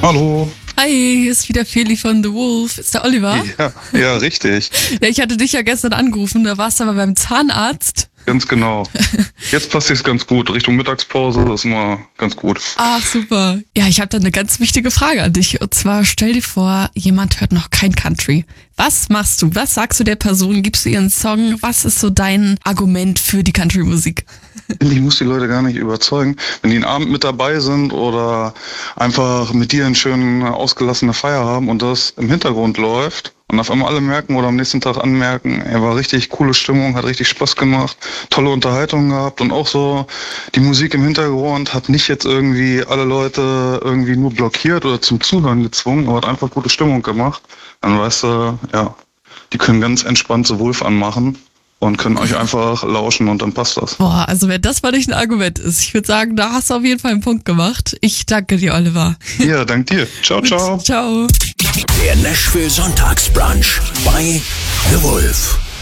Hallo. Hi, hier ist wieder Feli von The Wolf. Ist der Oliver? Ja, richtig. Ja, ich hatte dich ja gestern angerufen, da warst du aber beim Zahnarzt. Ganz genau. Jetzt passt es ganz gut. Richtung Mittagspause ist immer ganz gut. Ach, super. Ja, ich habe da eine ganz wichtige Frage an dich. Und zwar, stell dir vor, jemand hört noch kein Country. Was machst du? Was sagst du der Person? Gibst du ihr einen Song? Was ist so dein Argument für die Country-Musik? Ich muss die Leute gar nicht überzeugen. Wenn die einen Abend mit dabei sind oder einfach mit dir einen schönen, ausgelassene Feier haben und das im Hintergrund läuft und auf einmal alle merken oder am nächsten Tag anmerken, er war richtig coole Stimmung, hat richtig Spaß gemacht, tolle Unterhaltung gehabt und auch so die Musik im Hintergrund hat nicht jetzt irgendwie alle Leute irgendwie nur blockiert oder zum Zuhören gezwungen, aber hat einfach gute Stimmung gemacht. Dann weißt du, ja, die können ganz entspannt so Wolf anmachen und können euch einfach lauschen und dann passt das. Boah, also wenn das mal nicht ein Argument ist, ich würde sagen, da hast du auf jeden Fall einen Punkt gemacht. Ich danke dir, Oliver. Ja, dank dir. Ciao, ciao. Ciao. Der Nashville Sonntagsbrunch bei The Wolf.